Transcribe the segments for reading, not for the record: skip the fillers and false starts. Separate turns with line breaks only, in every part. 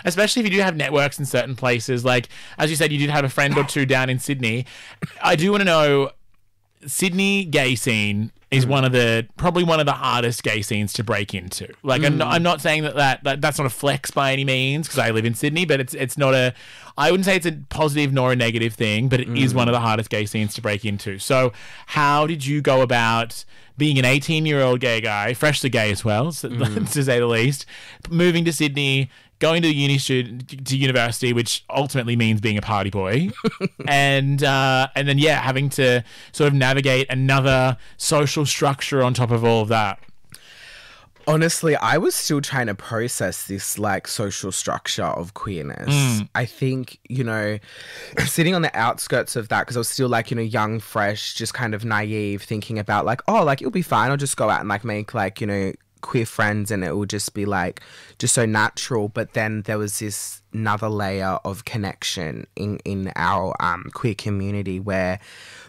especially if you do have networks in certain places. Like, as you said, you did have a friend or two down in Sydney. I do want to know, Sydney gay scene is probably one of the hardest gay scenes to break into. Like, I'm not saying that's not a flex by any means, because I live in Sydney, but it's not I wouldn't say it's a positive nor a negative thing, but it is one of the hardest gay scenes to break into. So how did you go about being an 18-year-old gay guy, freshly gay as well, to say the least, moving to Sydney, going to university, which ultimately means being a party boy, and then having to sort of navigate another social structure on top of all of that?
Honestly, I was still trying to process this like social structure of queerness. I think, sitting on the outskirts of that, because I was still like, young, fresh, just kind of naive, thinking about like, oh, like it'll be fine. I'll just go out and like make like, queer friends and it will just be like just so natural. But then there was this another layer of connection in our queer community where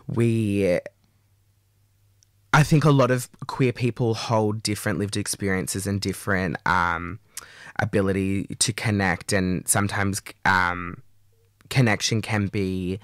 I think a lot of queer people hold different lived experiences and different ability to connect, and sometimes connection can be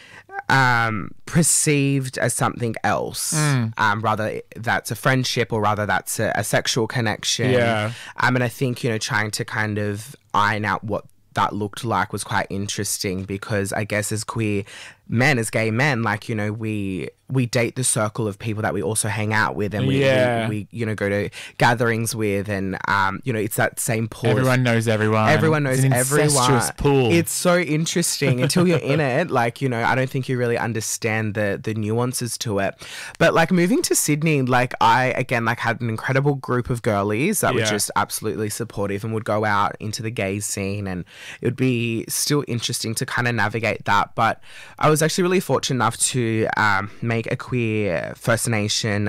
perceived as something else, rather that's a friendship or rather that's a sexual connection. And I think, trying to kind of iron out what that looked like was quite interesting, because I guess as queer men, as gay men, like, we date the circle of people that we also hang out with, and we go to gatherings with, and it's that same pool.
Everyone knows everyone.
Everyone knows everyone.
Pool.
It's so interesting until you're in it. Like, I don't think you really understand the nuances to it. But like moving to Sydney, like I again like had an incredible group of girlies that were just absolutely supportive and would go out into the gay scene, and it would be still interesting to kind of navigate that. But I was actually really fortunate enough to make a queer First Nation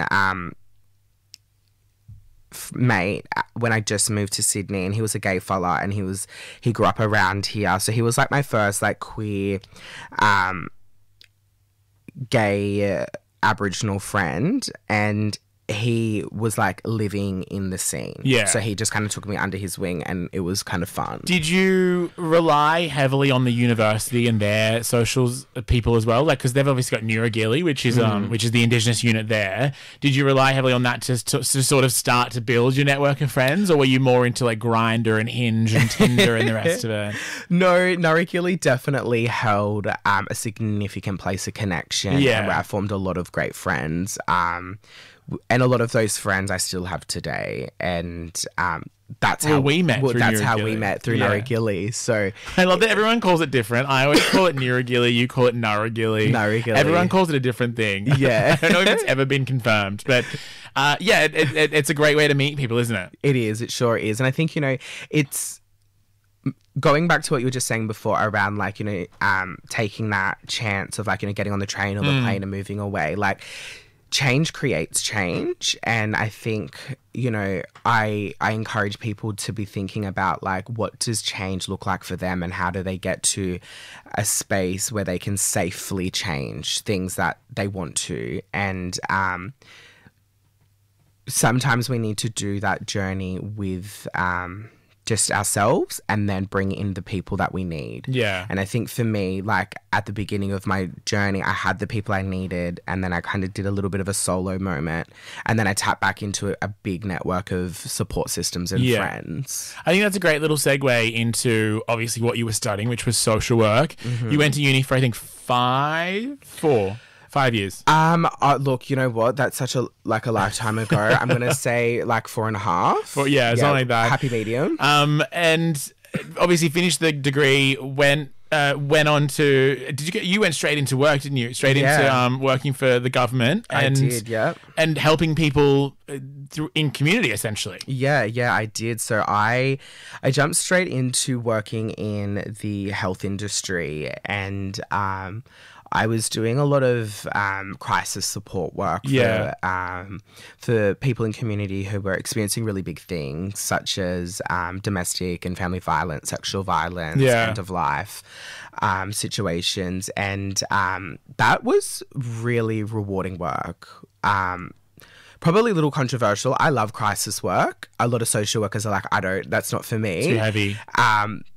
mate when I just moved to Sydney, and he was a gay fella, and he grew up around here, so he was like my first like queer gay Aboriginal friend, and he was like living in the scene. So he just kind of took me under his wing, and it was kind of fun.
Did you rely heavily on the university and their socials people as well? Like, because they've obviously got Nuragili, which is the Indigenous unit there. Did you rely heavily on that to sort of start to build your network of friends, or were you more into like Grindr and Hinge and Tinder and the rest of it?
No, Nuragili definitely held a significant place of connection, and where I formed a lot of great friends. And a lot of those friends I still have today, and that's how we met. That's how we met through Nuragili. So
I love that everyone calls it different. I always call it Nuragili. You call it Nuragili. Everyone calls it a different thing. I don't know if it's ever been confirmed, but it's a great way to meet people, isn't it?
It is. It sure is. And I think it's going back to what you were just saying before around like taking that chance of like getting on the train or the plane and moving away, like. Change creates change, and I think I encourage people to be thinking about like what does change look like for them, and how do they get to a space where they can safely change things that they want to, and sometimes we need to do that journey with just ourselves, and then bring in the people that we need. And I think for me, like at the beginning of my journey, I had the people I needed, and then I kind of did a little bit of a solo moment, and then I tapped back into a big network of support systems and friends.
I think that's a great little segue into obviously what you were studying, which was social work. You went to uni for I think 5 years.
Look, you know what? That's such a lifetime ago. I'm gonna say like 4.5.
Well, it's not like that.
Happy medium.
And obviously finished the degree. Went on to. You went straight into work, didn't you? Straight into working for the government.
I did. Yeah.
And helping people in community, essentially.
Yeah, I did. So I jumped straight into working in the health industry, and I was doing a lot of crisis support work for people in community who were experiencing really big things, such as domestic and family violence, sexual violence, end of life situations. And that was really rewarding work. Probably a little controversial. I love crisis work. A lot of social workers are like, that's not for me.
Too heavy.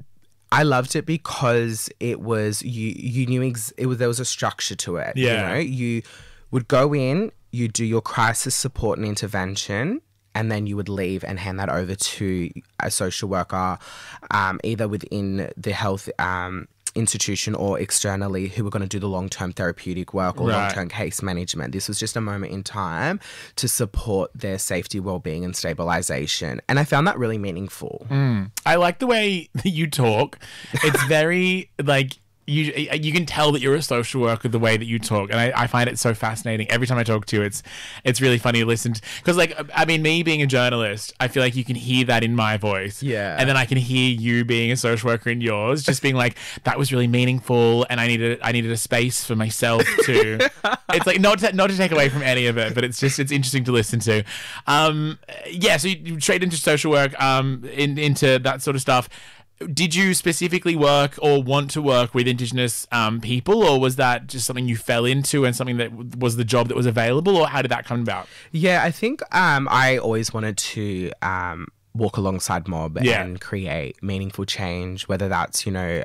I loved it because it was you knew there was a structure to it.
Yeah.
You know, you would go in, you do your crisis support and intervention, and then you would leave and hand that over to a social worker, either within the health institution or externally, who were going to do the long-term therapeutic work or
Right.
long-term case management. This was just a moment in time to support their safety, well-being and stabilization. And I found that really meaningful.
I like the way that you talk. It's very like you can tell that you're a social worker the way that you talk, and I find it so fascinating. Every time I talk to you, it's really funny to listen to, because like, I mean, me being a journalist, I feel like you can hear that in my voice,
Yeah.
and then I can hear you being a social worker in yours, just being like, that was really meaningful, and I needed a space for myself to. It's like not to take away from any of it, but it's interesting to listen to. Yeah, so you straight into social work, into that sort of stuff. Did you specifically work or want to work with Indigenous people, or was that just something you fell into and something that was the job that was available, or how did that come about?
Yeah, I think I always wanted to walk alongside mob
Yeah.
and create meaningful change, whether that's, you know,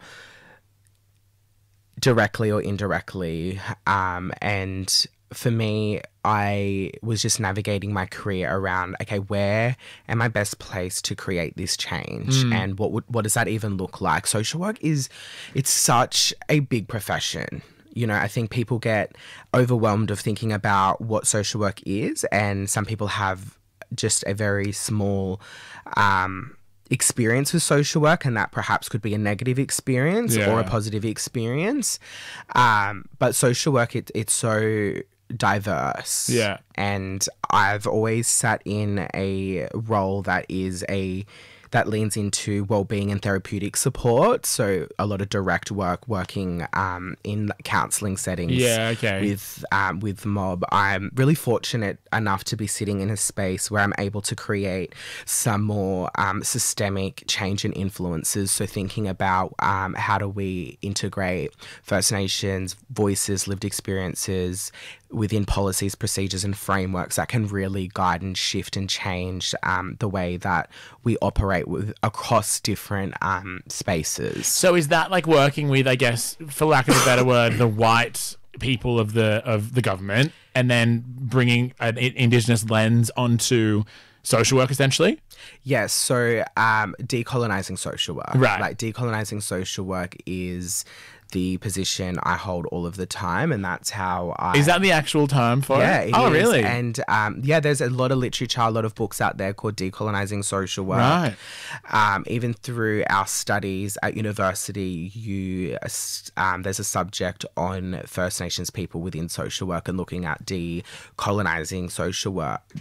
directly or indirectly. And for me, I was just navigating my career around, okay, where am I best placed to create this change, and what does that even look like? Social work it's such a big profession. You know, I think people get overwhelmed of thinking about what social work is, and some people have just a very small experience with social work, and that perhaps could be a negative experience or a positive experience. But social work, it's so diverse.
Yeah.
And I've always sat in a role that leans into well-being and therapeutic support. So a lot of direct working in counselling settings.
Yeah, okay.
With mob. I'm really fortunate enough to be sitting in a space where I'm able to create some more systemic change and influences. So thinking about how do we integrate First Nations voices, lived experiences within policies, procedures and frameworks that can really guide and shift and change the way that we operate across different spaces.
So is that like working with, I guess, for lack of a better word, the white people of the government, and then bringing an Indigenous lens onto social work, essentially?
Yes, so decolonizing social work.
Right.
Like decolonizing social work is the position I hold all of the time, and that's how I...
Is that the actual term for
Yeah,
it?
it
Oh,
is.
really?
And there's a lot of literature, a lot of books out there called Decolonizing Social Work.
Right.
Even through our studies at university, there's a subject on First Nations people within social work and looking at decolonizing social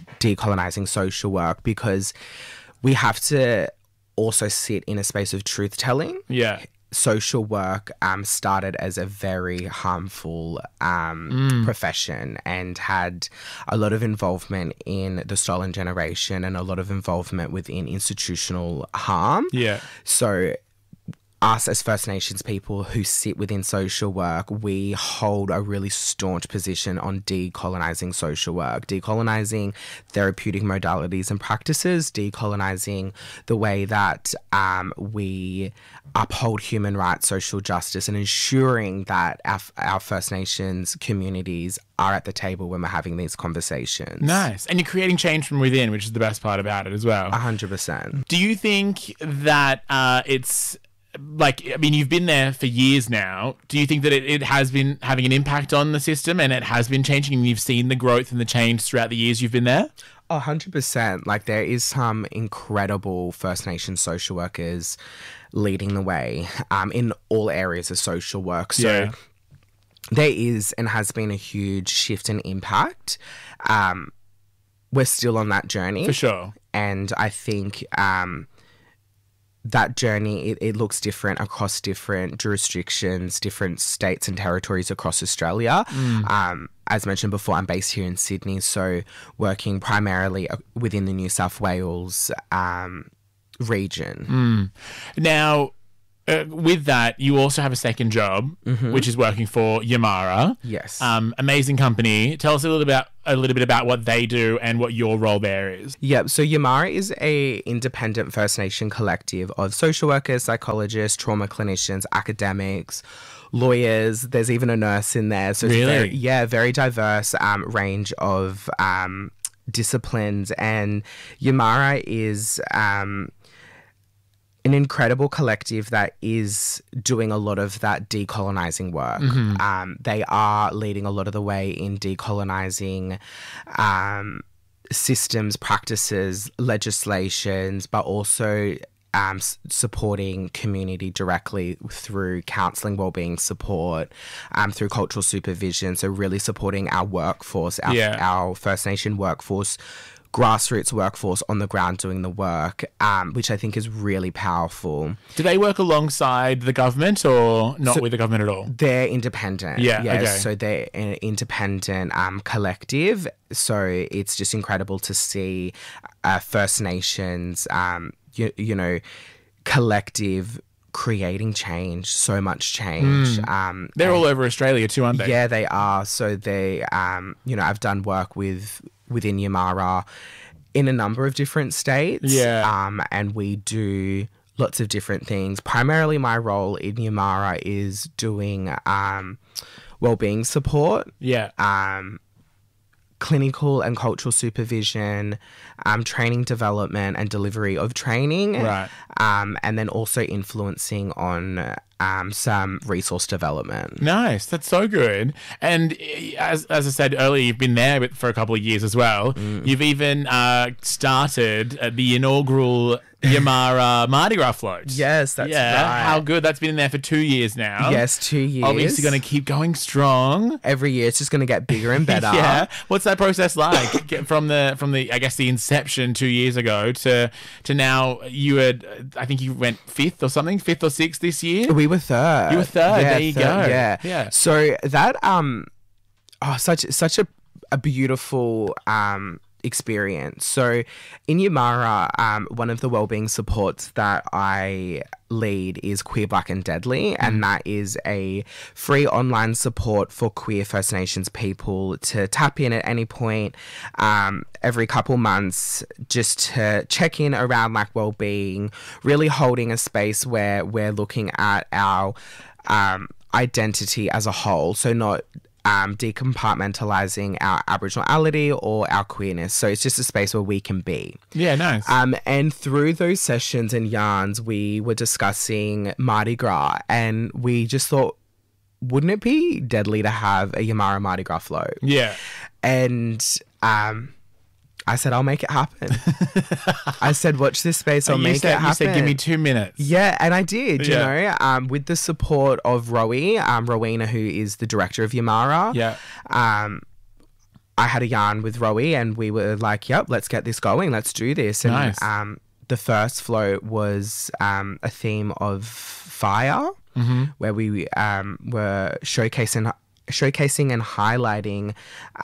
work, because we have to also sit in a space of truth telling.
Yeah.
Social work started as a very harmful profession and had a lot of involvement in the stolen generation and a lot of involvement within institutional harm.
Yeah.
So us as First Nations people who sit within social work, we hold a really staunch position on decolonizing social work, decolonizing therapeutic modalities and practices, decolonizing the way that we uphold human rights, social justice, and ensuring that our First Nations communities are at the table when we're having these conversations.
Nice. And you're creating change from within, which is the best part about it as well.
100%.
Do you think that it's... like, I mean, you've been there for years now. Do you think that it has been having an impact on the system and it has been changing, and you've seen the growth and the change throughout the years you've been there?
100%. Like, there is some incredible First Nation social workers leading the way in all areas of social work. So
Yeah.
there is and has been a huge shift and impact. We're still on that journey.
For sure.
And I think that journey, it looks different across different jurisdictions, different states and territories across Australia. As mentioned before, I'm based here in Sydney, so working primarily within the New South Wales region.
Now, with that, you also have a second job, which is working for Yamara.
Yes.
Amazing company. Tell us a little bit about what they do and what your role there is.
Yep. So Yamara is a independent First Nation collective of social workers, psychologists, trauma clinicians, academics, lawyers. There's even a nurse in there. So
Really?
It's very diverse range of disciplines. And Yamara is an incredible collective that is doing a lot of that decolonizing work. They are leading a lot of the way in decolonizing systems, practices, legislations, but also supporting community directly through counselling, wellbeing support, through cultural supervision. So really supporting our workforce, our First Nation workforce, grassroots workforce on the ground doing the work, which I think is really powerful.
Do they work alongside the government or not with the government at all?
They're independent.
Okay.
So they're an independent collective. So it's just incredible to see First Nations, collective creating change, so much change.
They're all over Australia too, aren't they?
Yeah, they are. So they, I've done work within Yamara in a number of different states. And we do lots of different things. Primarily my role in Yamara is doing wellbeing support. Clinical and cultural supervision, training development and delivery of training.
Right.
And then also influencing on some resource development.
Nice. That's so good. And as I said earlier, you've been there for a couple of years as well. You've even started the inaugural Yamara Mardi Gras float.
Yes, that's right.
How good. That's been in there for 2 years now.
Yes, 2 years.
Obviously going to keep going strong.
Every year it's just going to get bigger and better.
Yeah. What's that process like? From the I guess the inception 2 years ago to now, I think you went fifth or sixth this year?
We were third.
You were third. There you go.
Yeah. So that such a beautiful experience. So in Yamara, one of the wellbeing supports that I lead is Queer, Black and Deadly, and that is a free online support for queer First Nations people to tap in at any point every couple months, just to check in around like wellbeing, really holding a space where we're looking at our identity as a whole. So not decompartmentalizing our Aboriginality or our queerness. So it's just a space where we can be.
Yeah, nice.
And through those sessions and yarns, we were discussing Mardi Gras, and we just thought, wouldn't it be deadly to have a Yamara Mardi Gras float?
Yeah.
And I said, I'll make it happen. I said, watch this space, I'll make it happen.
You said, give me 2 minutes.
Yeah, and I did, you know, with the support of Rowena, who is the director of Yamara.
Yeah.
I had a yarn with Rowie and we were like, yep, let's get this going. Let's do this. And
nice.
The first float was a theme of fire, where we were showcasing and highlighting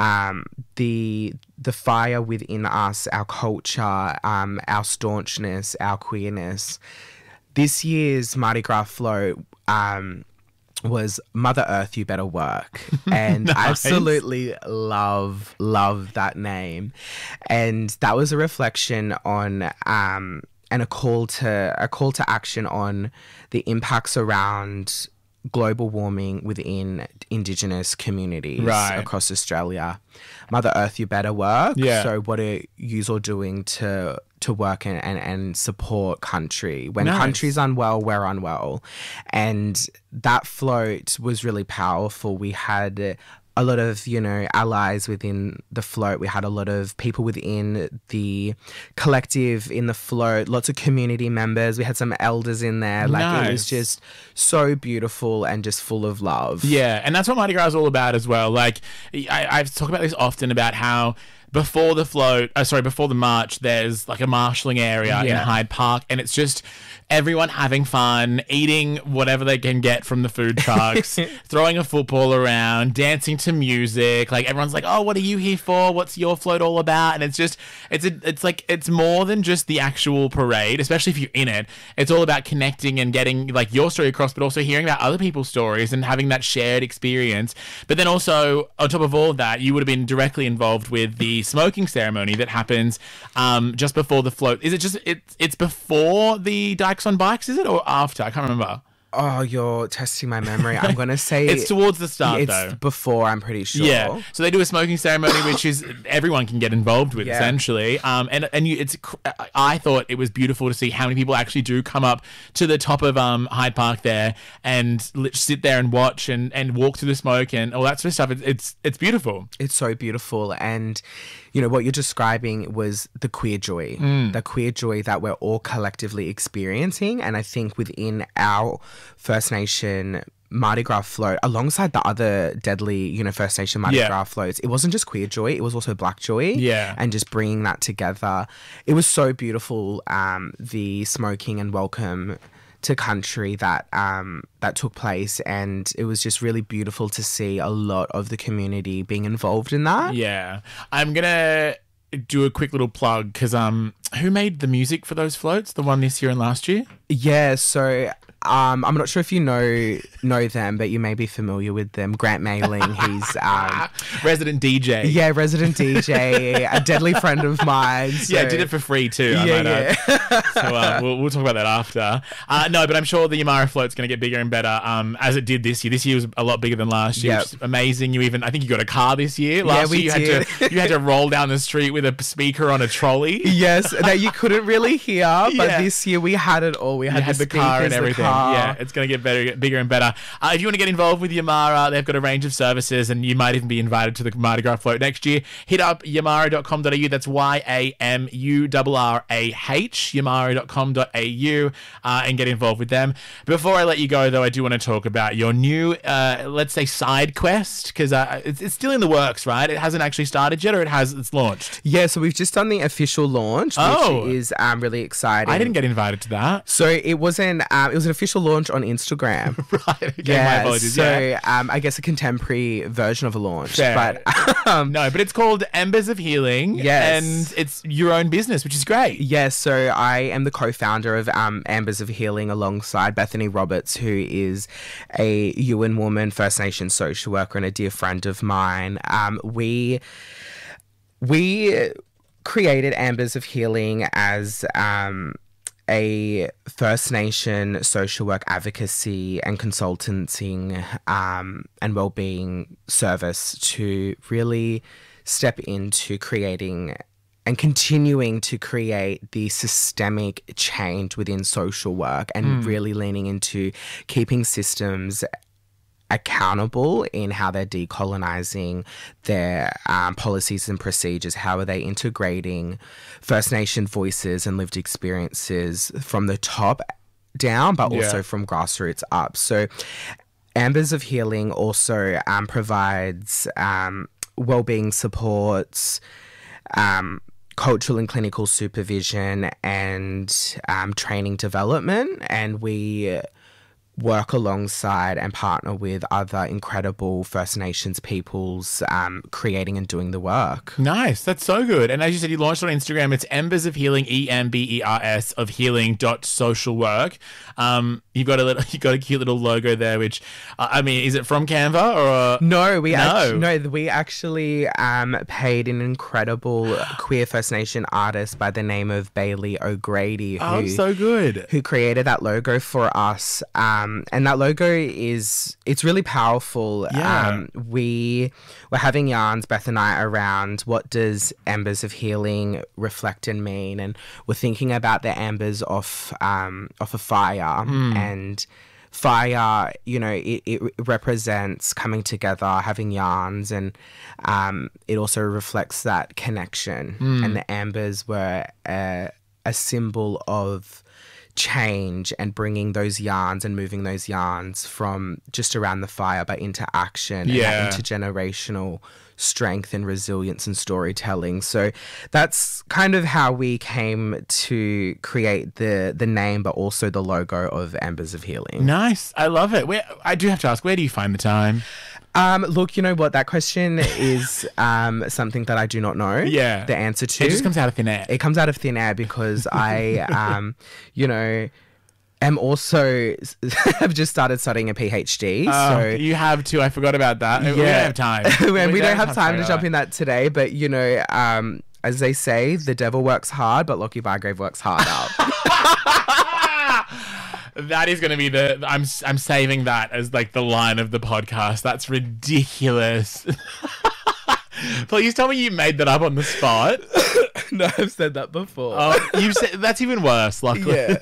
the fire within us, our culture, our staunchness, our queerness. This year's Mardi Gras float was Mother Earth, You Better Work. And
Nice.
I absolutely love that name. And that was a reflection on and a call to action on the impacts around global warming within Indigenous communities across Australia. Mother Earth, You Better Work.
Yeah.
So what are you all doing to work and support country? When country's unwell, we're unwell. And that float was really powerful. We had a lot of, allies within the float. We had a lot of people within the collective in the float, lots of community members. We had some elders in there. It was just so beautiful and just full of love.
Yeah, and that's what Mardi Gras is all about as well. Like, I've talked about this often about how before the float, before the march, there's like a marshalling area in Hyde Park, and it's just everyone having fun, eating whatever they can get from the food trucks, throwing a football around, dancing to music. Like everyone's like, "Oh, what are you here for? What's your float all about?" And it's more than just the actual parade, especially if you're in it. It's all about connecting and getting like your story across, but also hearing about other people's stories and having that shared experience. But then also on top of all of that, you would have been directly involved with the smoking ceremony that happens just before the float. Is it just it's before the Dykes on Bikes, is it, or after? I can't remember.
Oh, you're testing my memory. I'm going to say
it's towards the start,
it's
though.
Before, I'm pretty sure.
Yeah. So they do a smoking ceremony, which is everyone can get involved with, essentially. I thought it was beautiful to see how many people actually do come up to the top of Hyde Park there and sit there and watch and walk through the smoke and all that sort of stuff. It's beautiful.
It's so beautiful. And, you know, what you're describing was the queer joy, the queer joy that we're all collectively experiencing. And I think within our First Nation Mardi Gras float, alongside the other deadly, you know, First Nation Mardi Gras floats, it wasn't just queer joy, it was also black joy.
Yeah.
And just bringing that together. It was so beautiful, the smoking and welcome to country that took place, and it was just really beautiful to see a lot of the community being involved in that.
Yeah. I'm going to do a quick little plug because who made the music for those floats, the one this year and last year?
Yeah, so I'm not sure if you know them, but you may be familiar with them. Grant Mailing, he's
resident DJ.
Yeah, resident DJ, a deadly friend of mine. So.
Yeah, did it for free too. So we'll talk about that after. No, but I'm sure the Yamara float's going to get bigger and better as it did this year. This year was a lot bigger than last year. Which is amazing. I think you got a car this year. Last year you had to roll down the street with a speaker on a trolley.
Yes, that you couldn't really hear, but this year we had it all. We had
the car and everything. Yeah, it's going to get bigger and better. If you want to get involved with Yamara, they've got a range of services, and you might even be invited to the Mardi Gras float next year. Hit up yamara.com.au. That's YAMURRAH, yamara.com.au, and get involved with them. Before I let you go, though, I do want to talk about your new, let's say, side quest, because it's still in the works, right? It hasn't actually started yet, or it's launched?
Yeah, so we've just done the official launch, which is really exciting.
I didn't get invited to that.
So it was an official launch on Instagram.
Right. Okay, my apologies.
So I guess a contemporary version of a launch.
Fair.
But
no, but it's called Embers of Healing.
Yes.
And it's your own business, which is great.
Yes. So I am the co-founder of Embers of Healing alongside Bethany Roberts, who is a Yuin woman, First Nation social worker and a dear friend of mine. We created Embers of Healing as a First Nation social work advocacy and consulting and wellbeing service to really step into creating and continuing to create the systemic change within social work and really leaning into keeping systems accountable in how they're decolonizing their policies and procedures. How are they integrating First Nation voices and lived experiences from the top down, but also from grassroots up. So Embers of Healing also provides wellbeing supports, cultural and clinical supervision, and training development. And we work alongside and partner with other incredible First Nations peoples creating and doing the work.
Nice. That's so good. And as you said, you launched on Instagram. It's Embers of Healing, EMBERS of healing.socialwork. You've got a cute little logo there, which I mean, is it from Canva or
No, we actually paid an incredible queer First Nation artist by the name of Bailey O'Grady,
so good,
who created that logo for us. And that logo it's really powerful.
Yeah.
We were having yarns, Beth and I, around what does Embers of Healing reflect and mean, and we're thinking about the embers off a fire, and fire, you know, it represents coming together, having yarns, and it also reflects that connection. And the embers were a symbol of change and bringing those yarns and moving those yarns from just around the fire but into action and that intergenerational strength and resilience and storytelling. So that's kind of how we came to create the name but also the logo of Embers of Healing.
Nice. I love it. I do have to ask, where do you find the time?
Look, you know what? That question is something that I do not know the answer to.
It just comes out of thin air.
It comes out of thin air because I, am also have just started studying a PhD. So
you have to. I forgot about that. Yeah. We don't have time.
we don't have time to jump in that today. But as they say, the devil works hard, but Lockie Bygrave works harder.
That is going to be I'm saving that as like the line of the podcast. That's ridiculous. Please tell me you made that up on the spot.
No, I've said that before.
You've said that's even worse. Luckily. Yeah.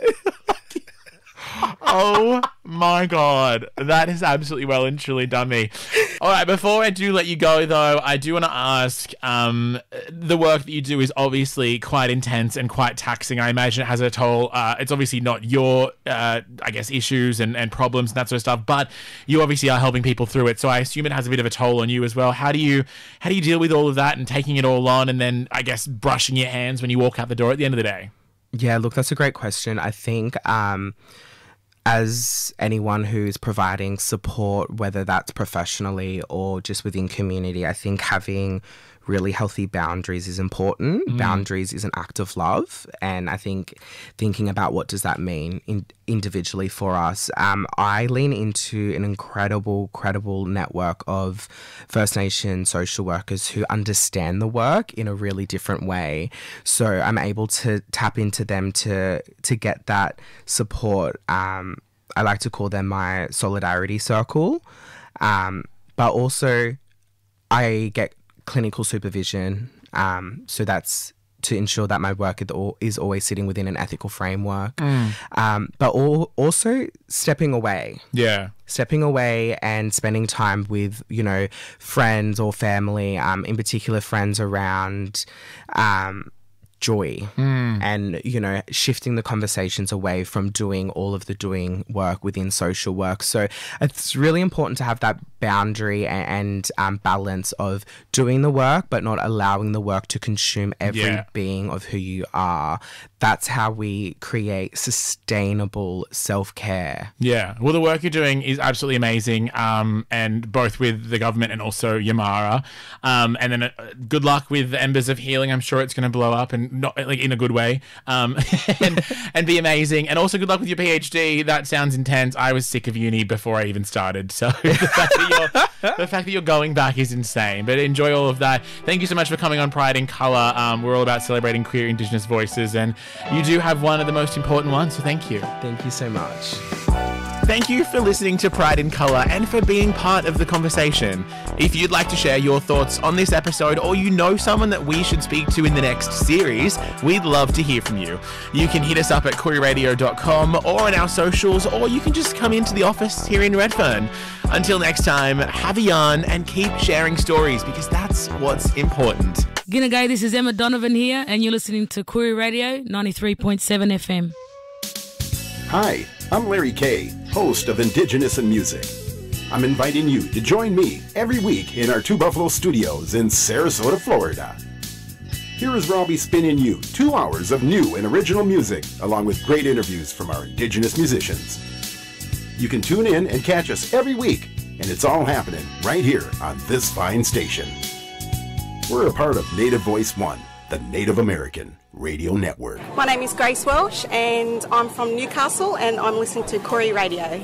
Oh my God. That has absolutely well and truly done me. All right, before I do let you go, though, I do want to ask, the work that you do is obviously quite intense and quite taxing. I imagine it has a toll. It's obviously not your, issues and problems and that sort of stuff, but you obviously are helping people through it. So I assume it has a bit of a toll on you as well. How do you deal with all of that and taking it all on and then, I guess, brushing your hands when you walk out the door at the end of the day?
Yeah, look, that's a great question. I think as anyone who's providing support, whether that's professionally or just within community, I think having really healthy boundaries is important. Boundaries is an act of love. And I think thinking about what does that mean individually for us, I lean into an incredible network of First Nation social workers who understand the work in a really different way. So I'm able to tap into them to get that support. I like to call them my solidarity circle. But also I get clinical supervision. So that's to ensure that my work is always sitting within an ethical framework. But also stepping away.
Yeah.
Stepping away and spending time with, friends or family, in particular friends around joy and, shifting the conversations away from doing all of the doing work within social work. So it's really important to have that boundary and balance of doing the work, but not allowing the work to consume every being of who you are. That's how we create sustainable self-care.
Yeah. Well, the work you're doing is absolutely amazing, and both with the government and also Yamara. And then good luck with Embers of Healing. I'm sure it's going to blow up and not like in a good way, and be amazing. And also good luck with your PhD. That sounds intense. I was sick of uni before I even started. So the fact that you're going back is insane. But enjoy all of that. Thank you so much for coming on Pride in Colour. We're all about celebrating queer Indigenous voices, and you do have one of the most important ones, so thank you.
Thank you so much.
Thank you for listening to Pride in Colour and for being part of the conversation. If you'd like to share your thoughts on this episode, or you know someone that we should speak to in the next series, we'd love to hear from you. You can hit us up at kooriradio.com or on our socials, or you can just come into the office here in Redfern. Until next time, have a yarn and keep sharing stories, because that's what's important.
G'day, this is Emma Donovan here, and you're listening to Koori Radio 93.7 FM.
Hi, I'm Larry Kay, host of Indigenous in Music. I'm inviting you to join me every week in our Two Buffalo studios in Sarasota, Florida. Here is Robbie spinning you 2 hours of new and original music, along with great interviews from our Indigenous musicians. You can tune in and catch us every week, and it's all happening right here on this fine station. We're a part of Native Voice One, the Native American Radio Network.
My name is Grace Welsh, and I'm from Newcastle, and I'm listening to Koori Radio.